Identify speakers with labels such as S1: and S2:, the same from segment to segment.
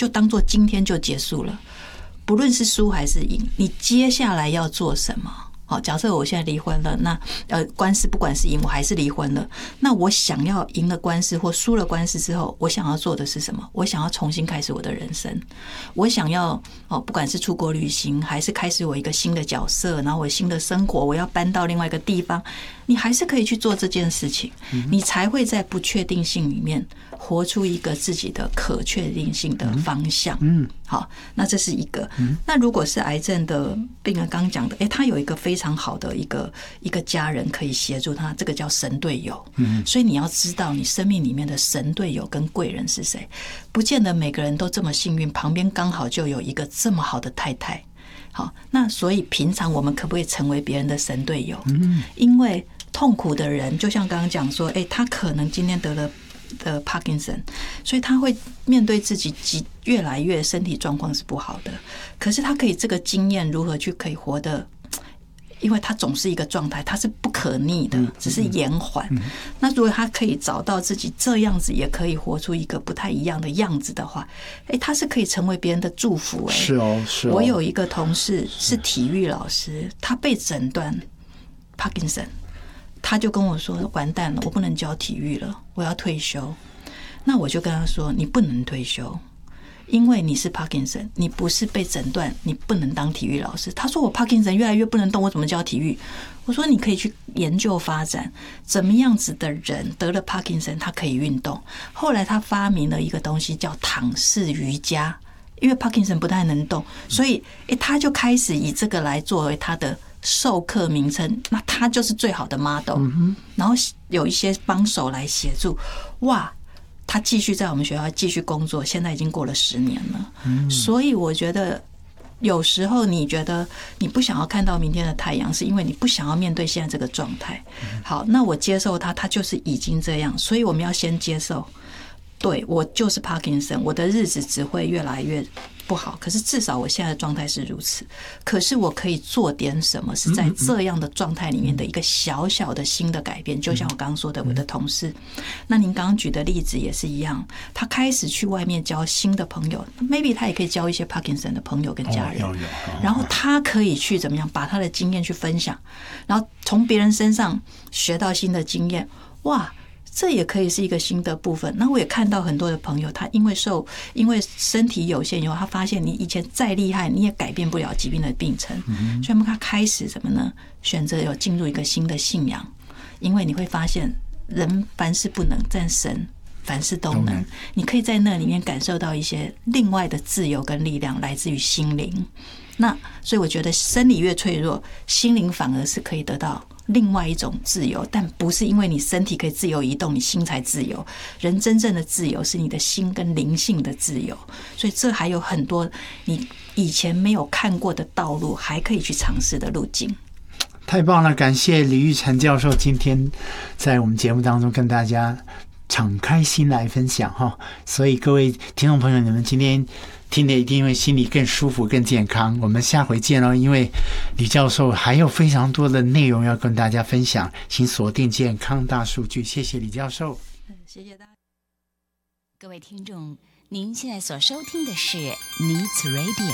S1: 就当做今天就结束了，不论是输还是赢，你接下来要做什么？好，假设我现在离婚了，那官司不管是赢，我还是离婚了。那我想要赢了官司或输了官司之后，我想要做的是什么？我想要重新开始我的人生。我想要不管是出国旅行，还是开始我一个新的角色，然后我新的生活，我要搬到另外一个地方，你还是可以去做这件事情，你才会在不确定性里面活出一个自己的可确定性的方向。好，那这是一个。那如果是癌症的病人，刚讲的，他有一个非常好的一个家人可以协助他，这个叫神队友。所以你要知道你生命里面的神队友跟贵人是谁，不见得每个人都这么幸运，旁边刚好就有一个这么好的太太。好，那所以平常我们可不可以成为别人的神队友？因为痛苦的人，就像刚刚讲说，他可能今天得了Parkinson， 所以他会面对自己越来越身体状况是不好的，可是他可以这个经验如何去可以活得，因为他总是一个状态，他是不可逆的，只是延缓。那如果他可以找到自己这样子也可以活出一个不太一样的样子的话，他是可以成为别人的祝福。
S2: 是哦。
S1: 我有一个同事是体育老师，他被诊断 Parkinson，他就跟我说完蛋了，我不能教体育了，我要退休。那我就跟他说你不能退休，因为你是 Parkinson， 你不是被诊断你不能当体育老师。他说我 Parkinson 越来越不能动，我怎么教体育？我说你可以去研究发展怎么样子的人得了 Parkinson 他可以运动。后来他发明了一个东西叫躺式瑜伽，因为 Parkinson 不太能动，所以他就开始以这个来作为他的授课名称，那他就是最好的 model。然后有一些帮手来协助，哇，他继续在我们学校继续工作，现在已经过了10年了。所以我觉得有时候你觉得你不想要看到明天的太阳，是因为你不想要面对现在这个状态。好，那我接受他就是已经这样，所以我们要先接受，对，我就是 Parkinson， 我的日子只会越来越不好，可是至少我现在的状态是如此。可是我可以做点什么，是在这样的状态里面的一个小小的新的改变。就像我刚刚说的，我的同事，那您刚刚举的例子也是一样，他开始去外面交新的朋友 ，maybe 他也可以交一些 Parkinson 的朋友跟家人，然后他可以去怎么样把他的经验去分享，然后从别人身上学到新的经验，哇！这也可以是一个新的部分。那我也看到很多的朋友，他因为身体有限以后，他发现你以前再厉害，你也改变不了疾病的病程，所以他开始什么呢？选择有进入一个新的信仰，因为你会发现人凡事不能，但神凡事都能。你可以在那里面感受到一些另外的自由跟力量，来自于心灵。那所以我觉得生理越脆弱，心灵反而是可以得到另外一种自由，但不是因为你身体可以自由移动，你心才自由。人真正的自由是你的心跟灵性的自由，所以这还有很多你以前没有看过的道路，还可以去尝试的路径。
S2: 太棒了，感谢李玉成教授今天在我们节目当中跟大家敞开心来分享哈。所以各位听众朋友，你们今天听得一定会心里更舒服更健康。我们下回见咯，因为李教授还有非常多的内容要跟大家分享，请锁定健康大数据。谢谢李教授。
S1: 谢谢大家。
S3: 各位听众，您现在所收听的是 Needs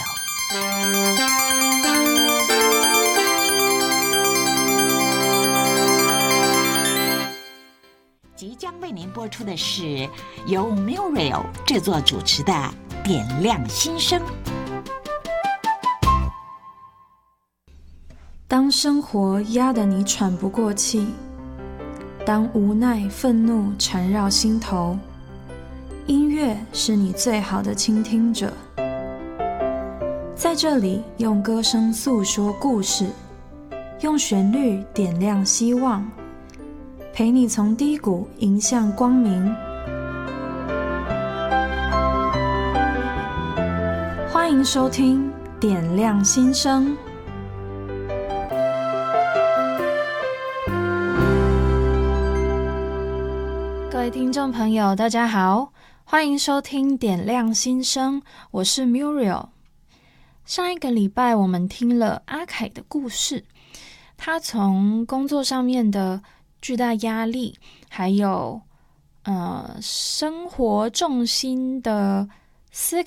S3: Radio。即将为您播出的是由 Muriel 制作主持的《点亮心声》。
S4: 当生活压得你喘不过气，当无奈愤怒缠绕心头，音乐是你最好的倾听者。在这里，用歌声诉说故事，用旋律点亮希望，陪你从低谷迎向光明。欢迎收听《点亮心声》。各位听众朋友，大家好，欢迎收听《点亮心声》，我是 Muriel。上一个礼拜我们听了阿凯的故事，他从工作上面的巨大压力，还有生活重心的思